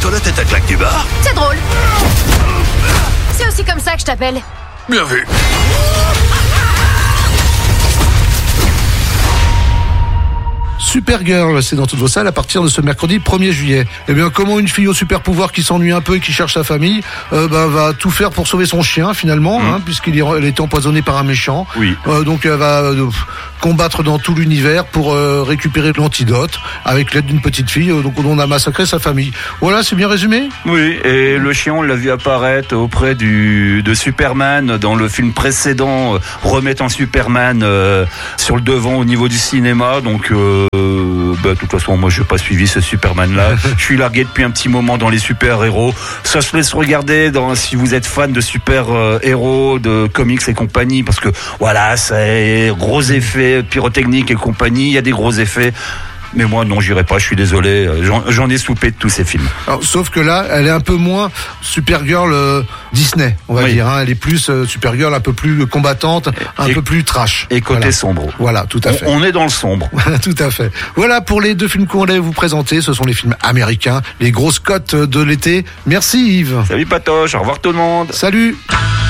toi la tête à claque du bar. C'est drôle. C'est aussi comme ça que je t'appelle. Bien vu. Supergirl, c'est dans toutes vos salles à partir de ce mercredi 1er juillet. Eh bien, comment une fille au super pouvoir qui s'ennuie un peu et qui cherche sa famille va tout faire pour sauver son chien finalement, puisqu'il est empoisonné par un méchant. Oui. Donc elle va combattre dans tout l'univers pour récupérer l'antidote avec l'aide d'une petite fille. Donc on a massacré sa famille. Voilà, c'est bien résumé. Oui, et le chien, on l'a vu apparaître auprès de Superman dans le film précédent, remettant Superman sur le devant au niveau du cinéma. Donc, de toute façon, moi, je n'ai pas suivi ce Superman-là. Je suis largué depuis un petit moment dans les super-héros. Ça se laisse regarder si vous êtes fan de super-héros, de comics et compagnie, parce que voilà, c'est gros effets pyrotechniques et compagnie. Il y a des gros effets. Mais moi, non, j'irai pas, je suis désolé. J'en ai soupé de tous ces films. Alors, sauf que là, elle est un peu moins Supergirl Disney, on va dire. Elle est plus Supergirl, un peu plus combattante, un peu plus trash. Et côté sombre. Voilà, tout à fait. On est dans le sombre. Tout à fait. Voilà pour les deux films qu'on allait vous présenter. Ce sont les films américains, les grosses cotes de l'été. Merci Yves. Salut Patoche, au revoir tout le monde. Salut.